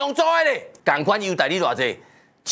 中租的咧，同款优待你偌济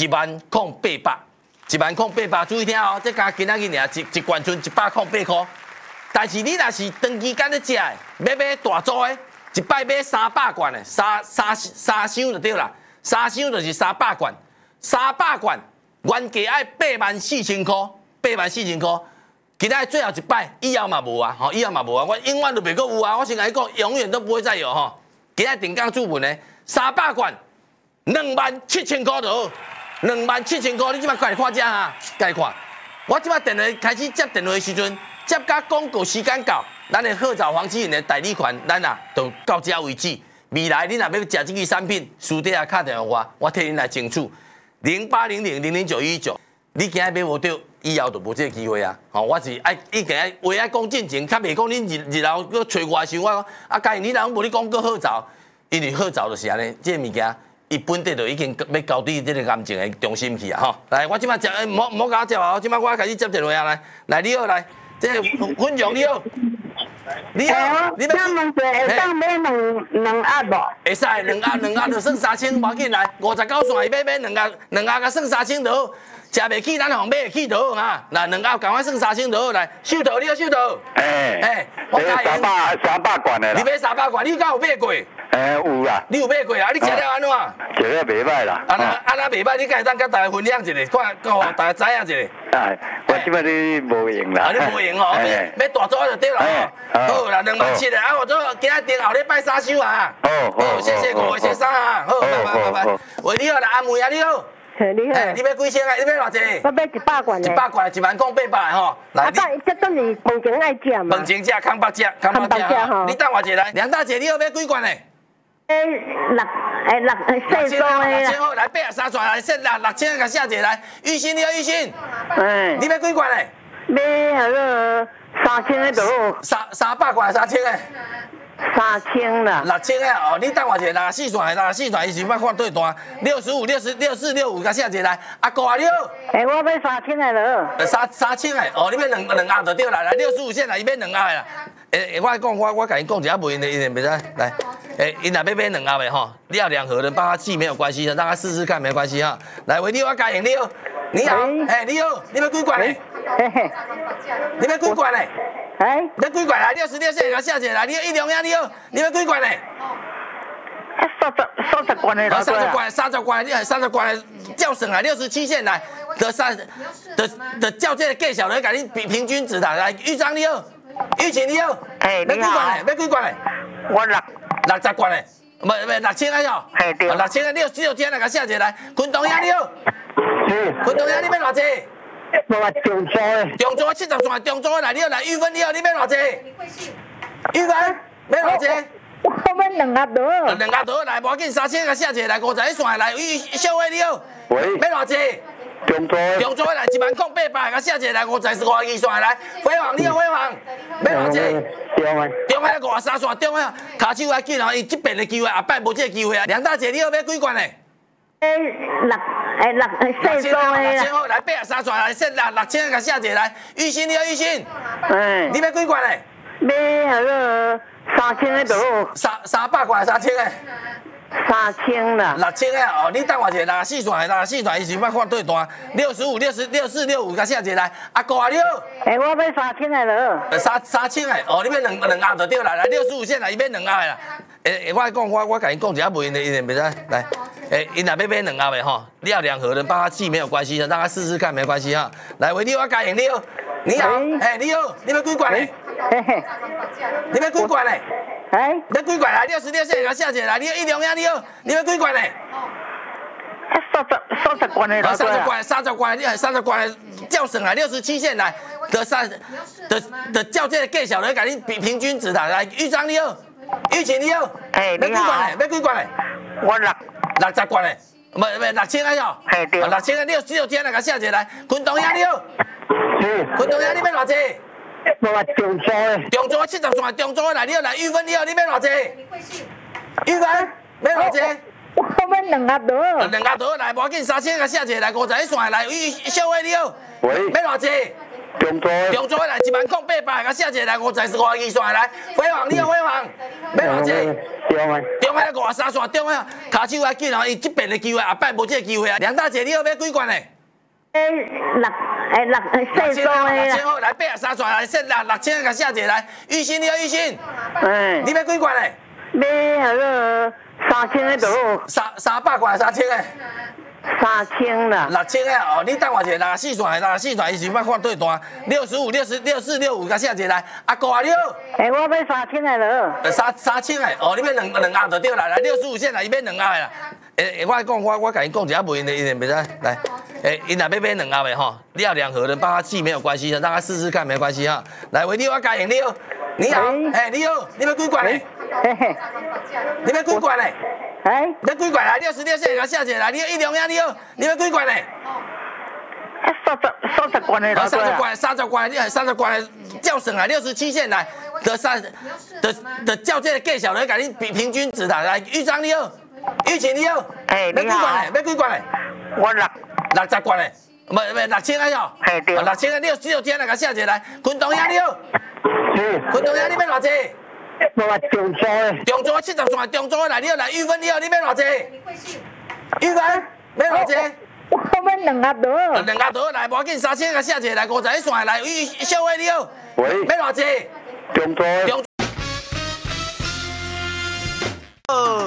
？10800，10800，注意听哦，这加今仔日尔一罐存108块。但是你若是长期间咧食的，要买大组的，一摆买300罐的，三箱就对啦，3箱就是300罐，300罐原价爱84000块，84000块。今仔最后一摆，以后嘛无啊，吼，以后嘛无啊，我永远都袂阁有啊，我先甲你讲，永远都不会再有吼。今仔定岗注文的300罐，27000块就好，27000块，你即摆快来看遮哈，来看，我即摆电话开始接电话的时阵。接甲广告时间到，咱的鹤藻黄金的代理权，咱就到这为止。未来你若要食这支产品，私底下打电话我替你来争取080000091119。你今日买无到，以后就无这个机会啊！吼，我是已经话爱讲正经，较袂讲恁日后搁找我的时候，我讲嘉颖，你若无你讲过鹤藻，因为鹤藻就是安尼，这个物件伊本地就已经要交抵这个癌症的中心去啊！吼，来，我即摆接，莫甲我接啊！我即摆我开始接电话啊！来，你好来。这分享你好，你好，你要问者会当买两盒无？ 会使两盒就算3000，无要紧来59线伊要买两盒甲算3000就好，食袂起咱互买会起就好哈。那两盒赶快算3000就好来，秀头你好秀头， 我加300罐的啦。 你买300罐，你敢有买过？ 有啦。 你有买过啊？你食了安怎？ 食了袂歹啦。 安那袂歹，你敢会当甲大家分享一下，看互大家知影一下。 我即摆你无用啦。 你无用哦，买大组就对啦。好啦，27000的，我做今仔定后礼拜3收啊。好，谢谢各位先生啊。好，拜。喂，你好啦，阿妹啊，你好。 你好。 你要几箱啊？你要偌济？ 我买100罐的。 100罐10800的吼。 来，这都是饭前爱食嘛。 饭前食，空白食吼。你等偌济来，梁大姐，你要买几罐的？ 细数的啦。 6000好，来83串来，6000个写者来。玉鑫，你好玉鑫。你要几罐的？ 买迄个3000的就好。 300罐3000的。 3000啦 ，6000个哦，你等我一下，64串，伊是要看对单，65、64、65个写者来，阿哥啊你好。 我要3000个就好。 3000个哦，你要两盒就对啦，来65线啦，伊买2盒的啦。我讲我甲你讲一下，无因袂使来。因若要买2盒的吼，你要2盒的帮他寄没有关系的，让他试试看没关系哈。来，喂，你好，嘉颖，你好，你好，你好，你要几罐的？你要几罐的？要几罐来？66线个写者来，你好，一龙呀，你好，你要几罐的 ？30罐的啦。 30罐，你30罐的照算来，67线来，的照这个价小来，甲你平均值啦。来，玉章你好，玉琴你好，要几罐的？要几罐的？ 我 60罐的，唔6000个哟，6000个66天来个写者来，昆东呀你好，昆东呀你要偌济？ 我中租的。 中租70串，中租来你好来，玉芬你好，你要偌济？玉芬要偌济？ 我要2盒就好。 2盒就好来，无要紧，3000个写者来，51串来，小伟你好，要偌济？ 中租来10800个写者来，52串来，辉煌你好，辉煌要偌济？中海53串，中海骹手还紧哦，伊这边的机会，后摆无这个机会啊。梁大姐，你要买几罐的？ 细数的啦。 6000好，来83串来，6000个写者来，玉鑫你好，玉鑫，你要几罐的？ 买迄个3000个就好。 300罐3000个。 3000啦 ，6000个哦，你等我一下，64串，伊是要看对单，65、64、65个写者来，阿哥啊你好， 我要3000个就好。 3000个哦，你要两盒就对啦，来65线来，伊买2盒的啦。我讲我甲你讲一下，无因袂使来。因若要买2盒的吼，你要2盒的帮他寄没有关系的，让他试试看没关系哈。来，喂，你好，嘉颖你好，你好，你好，你要几罐的？你要几罐的？要几罐来？66线个写者来，你好，一龙呀，你好，你要几罐的 30罐的。 30罐，你30罐照算来67线来，的照这个价小来，甲你平均值啦。来，玉章你好，玉琴你好，要几罐的？要几罐的？ 我 60罐的，唔6000个哟，6000个66天那个写者来，昆东呀你好，昆东呀你要偌济？ 我中租的。 中租70串，中租来，你好来，玉芬你好，你要偌济？玉芬要偌济？ 我要2盒就好。 2盒就好来，无要紧，3000个写者来，51串来，小伟你好，要偌济？ 中座的。 中座的来10800，甲写一个来50-52线来，飞鸿你好飞鸿，要偌济？ 中的。 中的53线，中的卡手还紧哦，伊这边的机会后摆无这个机会啊。梁大姐，你要买几罐呢？ 六细数的啦。 好，来83线来说6000甲写一个来，玉鑫你好玉鑫，你要几罐呢？ 买迄个3000的就好。 300罐3000的。 3000啦 ，6000个哦，你等我一下，64线，伊是捌看对单，65、64、65，甲写一个来，阿哥啊你好， 我买3000的了。 3000个，哦，你要两盒就对啦，来65线啦，伊买2盒的啦，我讲我甲伊讲一下，问伊袂使来，伊若要买2盒的吼，你要2盒的帮他寄没有关系的，让他试试看没关系哈。来，维你我嘉颖你好，你好，你好，你要几罐嘞？你要几罐嘞？ 你几罐来？66线甲写一个来，你一龙呀你好，你要几罐嘞 30罐的。 30罐，你系30罐照算来，67线来，的照这个计小来，甲你平均值啦。来，玉章你好，玉琴你好，要几罐嘞？要几罐嘞？ 我 60罐嘞，唔6000个哟，6000个66天来甲写一个来，昆东呀你好，昆东呀你要偌济？ 我话中座的。 中座70线，中座来，你好来，玉芬你好，你要偌济？玉芬要偌济？ 我买2盒多。 两盒多来，无要紧，3000个写一个来，51线来，小伟你好，要偌济？ 中座的。